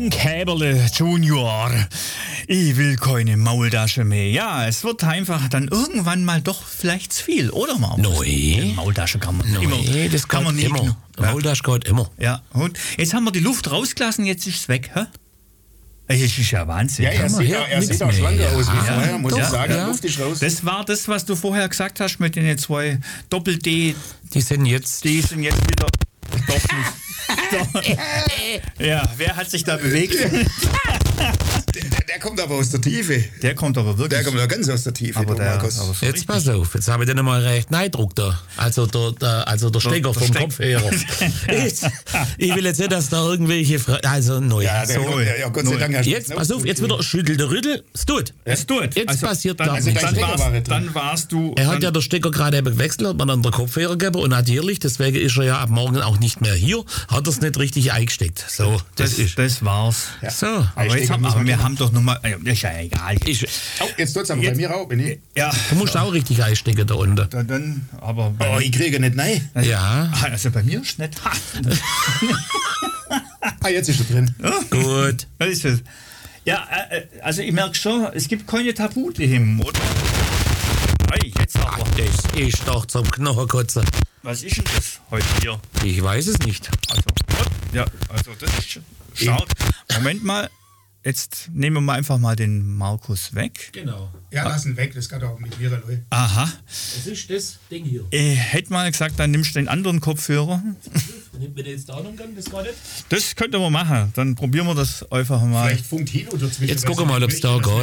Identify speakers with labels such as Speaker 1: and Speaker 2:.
Speaker 1: Frank Häberle Junior. Ich will keine Maultasche mehr. Ja, es wird einfach dann irgendwann mal doch vielleicht zu viel, oder Markus?
Speaker 2: Nein.
Speaker 1: Maultasche kann man immer.
Speaker 2: Das
Speaker 1: kann man nicht
Speaker 2: immer. Maultasche geht immer.
Speaker 1: Ja, und jetzt haben wir die Luft rausgelassen, jetzt ist es weg, hä? Das ist ja Wahnsinn.
Speaker 3: Ja, er sieht auch schlanker aus wie vorher, muss ich sagen.
Speaker 2: Ja.
Speaker 3: Luft ist raus.
Speaker 1: Das war das, was du vorher gesagt hast mit den zwei Doppel-D.
Speaker 2: Die sind jetzt
Speaker 1: Wieder doch nicht. Ja, wer hat sich da bewegt?
Speaker 3: Der kommt aber aus der Tiefe.
Speaker 1: Der kommt aber wirklich.
Speaker 3: Der kommt ja ganz aus der Tiefe,
Speaker 1: aber
Speaker 3: der Markus.
Speaker 1: aber so
Speaker 2: jetzt
Speaker 1: richtig.
Speaker 2: pass auf, jetzt habe ich den mal recht Neidruck da. Also der Stecker vom Kopfhörer. Ich will jetzt nicht, dass da irgendwelche also neu.
Speaker 3: Ja,
Speaker 2: So.
Speaker 3: ja, Gott sei Dank hast du
Speaker 2: Jetzt, pass auf, jetzt wieder schüttel der Rüttel. Es tut.
Speaker 1: Es tut.
Speaker 2: Jetzt passiert
Speaker 1: dann,
Speaker 2: gar nichts.
Speaker 1: Dann warst du.
Speaker 2: Er hat ja der Stecker gerade eben gewechselt, hat man an der Kopfhörer gegeben und natürlich, deswegen ist er ja ab morgen auch nicht mehr hier, hat er es nicht richtig eingesteckt. So,
Speaker 1: das war's.
Speaker 3: Ja.
Speaker 2: So.
Speaker 1: Aber wir haben doch nochmal. Ist ja egal.
Speaker 3: Oh, jetzt tut's aber bei mir auch, bin ich.
Speaker 1: Ja.
Speaker 2: Du musst auch richtig einstecken da unten.
Speaker 1: Aber
Speaker 3: Oh, ich kriege nicht nein.
Speaker 2: Ja.
Speaker 1: Also bei mir ist nicht.
Speaker 3: Jetzt ist er drin.
Speaker 2: Gut.
Speaker 1: Das ist es. Ja, also ich merke schon, es gibt keine Tabuthemen, oder? Hey, jetzt aber.
Speaker 2: Das ist doch zum Knochenkotzen.
Speaker 1: Was ist denn das heute hier?
Speaker 2: Ich weiß es nicht.
Speaker 1: Also das ist stark. Moment mal, jetzt nehmen wir mal einfach mal den Markus weg.
Speaker 2: Genau.
Speaker 3: Ja, lass ihn weg, das geht auch mit mir, Leute.
Speaker 1: Aha.
Speaker 2: Das ist das Ding hier.
Speaker 1: Ich hätte mal gesagt, dann nimmst du den anderen Kopfhörer.
Speaker 2: Wenn du jetzt da noch kann, das gar nicht.
Speaker 1: Das könnten wir machen. Dann probieren wir das einfach mal.
Speaker 3: Vielleicht funkt Hilo dazwischen.
Speaker 2: Jetzt gucken wir mal, ob es da geht.